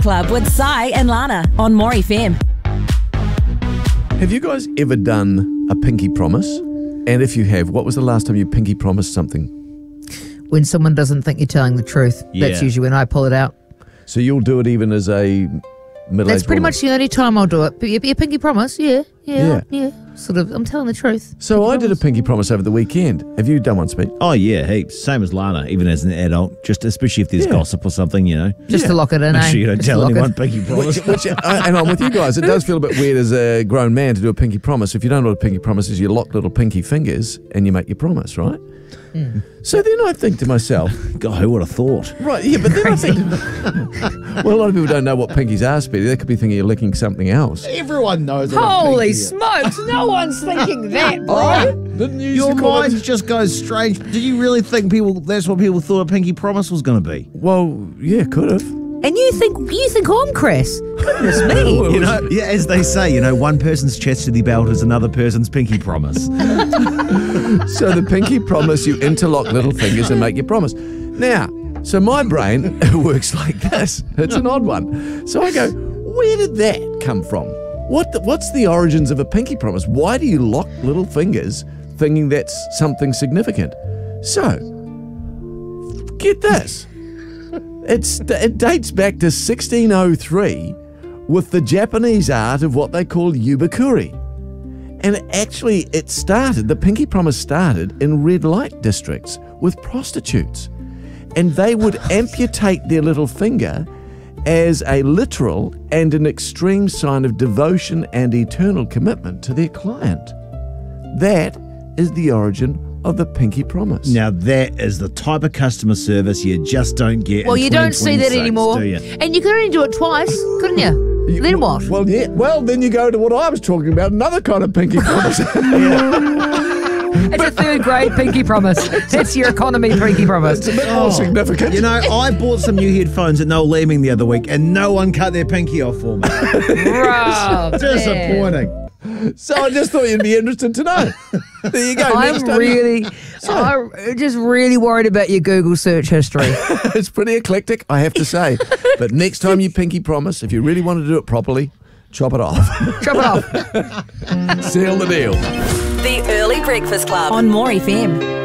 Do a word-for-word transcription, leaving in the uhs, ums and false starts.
Club with Sai and Lana on More F M. Have you guys ever done a pinky promise? And if you have, what was the last time you pinky promised something? When someone doesn't think you're telling the truth, Yeah. that's usually when I pull it out. So you'll do it even as a middle-aged That's pretty woman? much the only time I'll do it. But your, your pinky promise, yeah, yeah, Yeah. yeah, Sort of, I'm telling the truth. So Pinky I did a promise. pinky promise over the weekend. Have you done one, Speed? Oh, yeah, heaps. Same as Lana, even as an adult, just especially if there's Yeah. gossip or something, you know. Just to lock it in, Make eh? sure you don't Just to tell lock it. anyone pinky promise. Which, I- and I'm with you guys. It does feel a bit weird as a grown man to do a pinky promise. If you don't know what a pinky promise is, you lock little pinky fingers and you make your promise, right? Mm. So then I think to myself, God, who would have thought? right, yeah, but then I think, well, a lot of people don't know what pinkies are, Speedy. They could be thinking you're licking something else. Everyone knows what Holy a pinky is. smokes, no one's thinking that, bro. Oh, didn't you used Your to call it- mind just goes strange. Did you really think people? That's what people thought a pinky promise was going to be? Well, yeah, could have. And you think you think I'm Chris? Goodness me. You know, yeah, as they say, you know, one person's chastity belt is another person's pinky promise. So the pinky promise, you interlock little fingers and make your promise. Now, so my brain works like this. It's an odd one. So I go, where did that come from? What? The, what's the origins of a pinky promise? Why do you lock little fingers thinking that's something significant? So, get this. It's, it dates back to sixteen oh three with the Japanese art of what they call yubakuri. And actually, it started, the pinky promise started in red light districts with prostitutes. And they would amputate their little finger as a literal and an extreme sign of devotion and eternal commitment to their client. That is the origin of the pinky promise. Now that is the type of customer service you just don't get. Well, in you don't see that twenty twenty-six, anymore. do you? And you could only do it twice, couldn't you? You- Then what? Well, yeah. Well, then you go to what I was talking about, another kind of pinky promise. It's a third grade pinky promise. That's your economy pinky promise. It's a bit more significant. You know, I bought some new headphones at Noel Leeming the other week, and no one cut their pinky off for me. Bro, Disappointing. So I just thought you'd be interested to know. There you go. Next I'm time you- really, I'm just really worried about your Google search history. It's pretty eclectic, I have to say. But next time you pinky promise, if you really want to do it properly, chop it off. Chop it off. Seal the deal. The Early Breakfast Club on More F M.